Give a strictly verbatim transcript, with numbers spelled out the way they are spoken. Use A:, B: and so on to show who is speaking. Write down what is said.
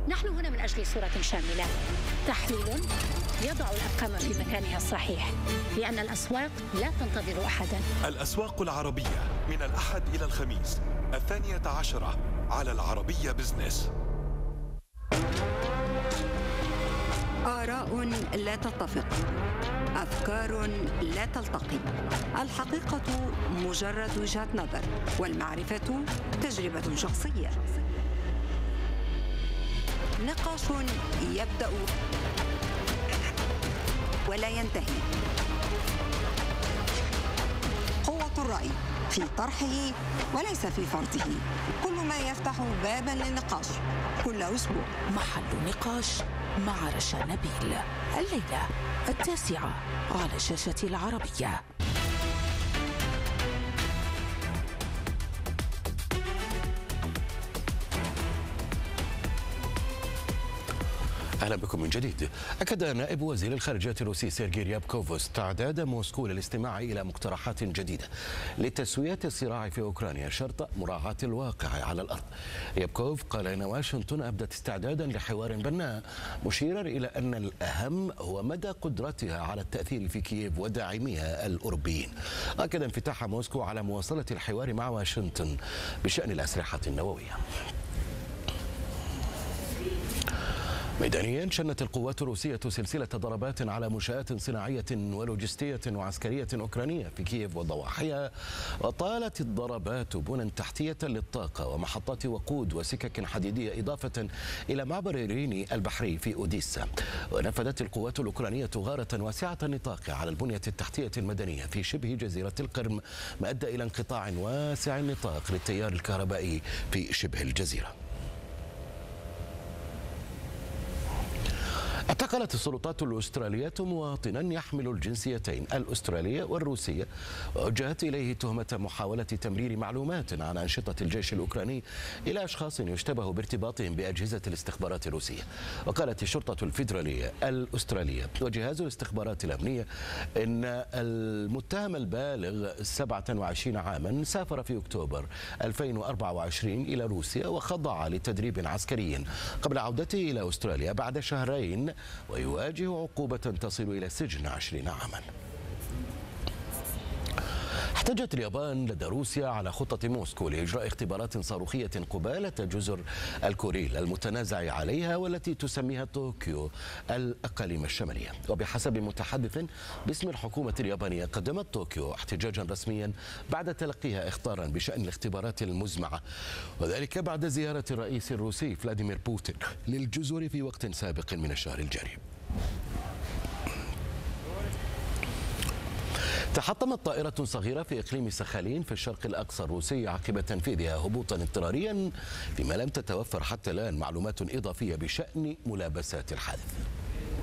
A: نحن هنا من أجل صورة شاملة، تحليل يضع الأرقام في مكانها الصحيح، لأن الأسواق لا تنتظر أحدا.
B: الأسواق العربية من الأحد إلى الخميس الثانية عشرة على العربية بزنس.
C: آراء لا تتفق، أفكار لا تلتقي، الحقيقة مجرد وجهة نظر، والمعرفة تجربة شخصية. نقاش يبدأ ولا ينتهي. قوة الرأي في طرحه وليس في فرضه، كل ما يفتح بابا للنقاش كل أسبوع.
D: محل نقاش مع رشا نبيل، الليلة التاسعة على شاشة العربية.
E: أهلا بكم من جديد. أكد نائب وزير الخارجية الروسي سيرجي ريابكوف استعداد موسكو للاستماع إلى مقترحات جديدة لتسوية الصراع في أوكرانيا شرط مراعاة الواقع على الأرض. ريابكوف قال إن واشنطن أبدت استعدادا لحوار بناء، مشيرا إلى أن الأهم هو مدى قدرتها على التأثير في كييف وداعميها الأوروبيين، أكد انفتاح موسكو على مواصلة الحوار مع واشنطن بشأن الأسلحة النووية. ميدانيا، شنت القوات الروسية سلسلة ضربات على منشآت صناعية ولوجستية وعسكرية أوكرانية في كييف وضواحيها، وطالت الضربات بنى تحتية للطاقة ومحطات وقود وسكك حديدية، إضافة إلى معبر ريني البحري في أوديسا. ونفذت القوات الأوكرانية غارة واسعة النطاق على البنية التحتية المدنية في شبه جزيرة القرم، ما أدى إلى انقطاع واسع النطاق للتيار الكهربائي في شبه الجزيرة. اعتقلت السلطات الأسترالية مواطنا يحمل الجنسيتين الأسترالية والروسية، ووجهت إليه تهمة محاولة تمرير معلومات عن أنشطة الجيش الأوكراني إلى أشخاص يشتبه بارتباطهم بأجهزة الاستخبارات الروسية. وقالت الشرطة الفيدرالية الأسترالية وجهاز الاستخبارات الأمنية إن المتهم البالغ سبعة وعشرين عاما سافر في أكتوبر ألفين وأربعة وعشرين إلى روسيا وخضع لتدريب عسكري قبل عودته إلى أستراليا بعد شهرين، ويواجه عقوبة تصل إلى السجن عشرين عاما. احتجت اليابان لدى روسيا على خطة موسكو لإجراء اختبارات صاروخية قبالة جزر الكوريل المتنازع عليها، والتي تسميها طوكيو الأقاليم الشمالية. وبحسب متحدث باسم الحكومة اليابانية، قدمت طوكيو احتجاجا رسميا بعد تلقيها اخطارا بشأن الاختبارات المزمعة، وذلك بعد زيارة الرئيس الروسي فلاديمير بوتين للجزر في وقت سابق من الشهر الجاري. تحطمت طائرة صغيرة في إقليم سخالين في الشرق الأقصى الروسي عقب تنفيذها هبوطا اضطراريا، فيما لم تتوفر حتى الآن معلومات إضافية بشأن ملابسات الحادث.